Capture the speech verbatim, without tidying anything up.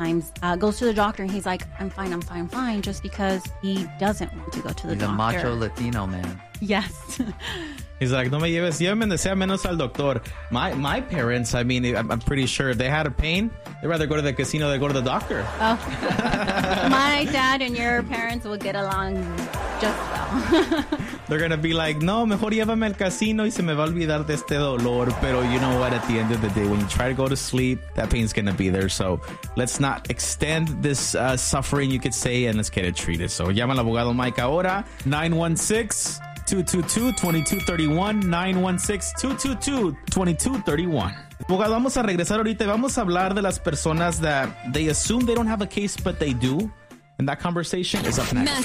times uh, goes to the doctor and he's like, I'm fine, I'm fine, I'm fine, just because he doesn't want to go to the he's doctor. He's a macho Latino man. Yes. He's like, no me lleves, llévame donde sea menos al doctor. My my parents, I mean, I'm, I'm pretty sure if they had a pain, they'd rather go to the casino than go to the doctor. Oh. My dad and your parents will get along just well. They're going to be like, no, mejor llévame al casino y se me va a olvidar de este dolor. Pero you know what? At the end of the day, when you try to go to sleep, that pain's going to be there. So let's not extend this uh, suffering, you could say, and let's get it treated. So llama al abogado Mike ahora, nine one six, two two two, two two three one, nine one six, two two two, two two three one. Abogado, vamos a regresar ahorita y vamos a hablar de las personas that they assume they don't have a case, but they do. And that conversation is up next.